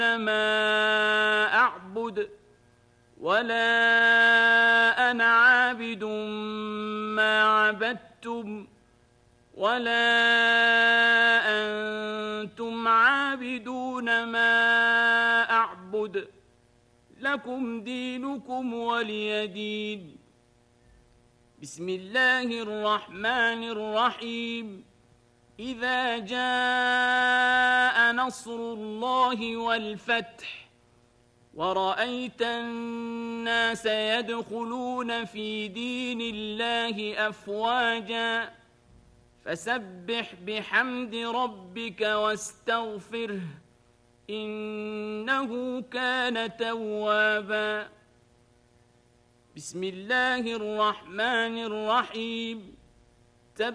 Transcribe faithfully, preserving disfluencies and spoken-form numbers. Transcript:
ما أعبد ولا أنا عابد ما عبدتم ولا أنتم عابدون ما أعبد لكم دينكم ولي دين. بسم الله الرحمن الرحيم. إذا جاء نصر الله والفتح ورأيت الناس يدخلون في دين الله أفواجا فسبح بحمد ربك واستغفره إنه كان توابا. بسم الله الرحمن الرحيم.